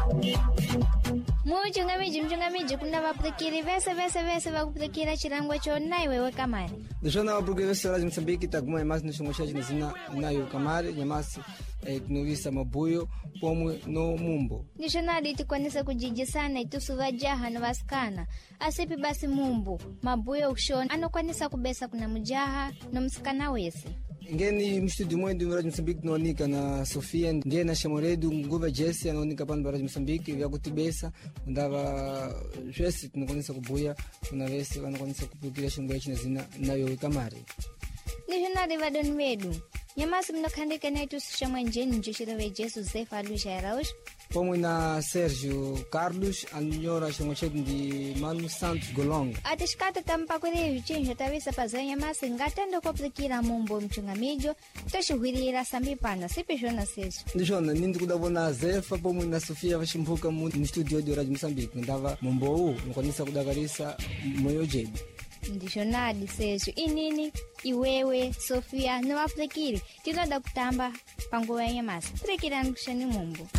Mchungamiji kuna wapudhikiri vese wakupudhikira chirangwa chona iwewe kamari. Dishona wapuke vese Rádio Moçambique taguma imasi nishungoshaji na zina nayo kamari nyamasi tunovisa mabuyo pomwe no mumbo. Dishona aditi kwanisa kujiji sana itusu vajaha na vasikana. Asipi basi mumbo, mabuyo ushona ano kwanisa kubesa kuna mujaha no msikana wese. Ngeni mstudio mwendu Rádio Moçambique tunaonika na Sofia ndiye na Shamoredu nguva Jesse anaonika pano Rádio Moçambique vya kutibesa ndava Jesse tunakonesa kubuya kuna vese wanakonesa kupukira shungwa china zina nayo kamari. Nishona rivadoni wedu nyamasi mnokhandika na itusu shamwenjeni njushirawe Jesu Zefa Alusha Yaraush pomwe na Sérgio Carlos anyora shungwa chetu ndi Manu Santos Golonga. Atishikata tampakure vichinjo tavisa pazanya masi ngatendo koplikira mumbo mchungamijo toshuhirira sambipana sipishona sesu. Ndishona nindi kudavona Zefa pomwe na Sofia vashimbuka mu studio de Rádio Moçambique ndava mumbo huu nkonisa kudakarisa moyo jedu. Ndishonadi sesu inini iwewe Sofia no waplikiri tinoda kutamba panguwa nyamasi plikira nkushani mumbo.